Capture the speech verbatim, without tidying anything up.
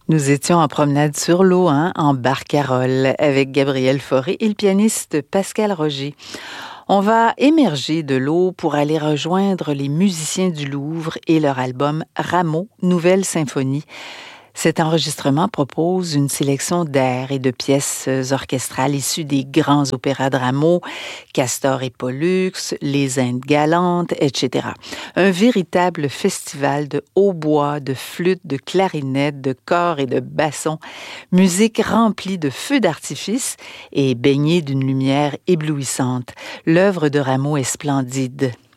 Nous étions en promenade sur l'eau, hein, en barcarolle, avec Gabriel Fauré et le pianiste Pascal Roger. On va émerger de l'eau pour aller rejoindre les musiciens du Louvre et leur album Rameau, Nouvelle Symphonie. Cet enregistrement propose une sélection d'airs et de pièces orchestrales issues des grands opéras de Rameau, Castor et Pollux, Les Indes galantes, et cetera. Un véritable festival de hautbois, de flûtes, de clarinettes, de cors et de bassons, musique remplie de feux d'artifice et baignée d'une lumière éblouissante. L'œuvre de Rameau est splendide.